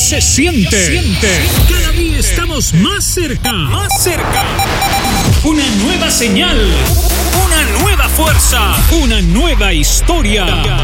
se siente. Cada día estamos más cerca. Una nueva señal. Una nueva fuerza. Una nueva historia.